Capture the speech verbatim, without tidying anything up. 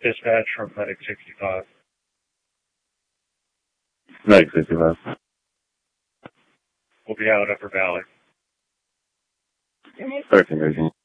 Dispatch from Medic sixty-five. Medic sixty-five. We'll be out Upper Valley. thirteen, thirteen.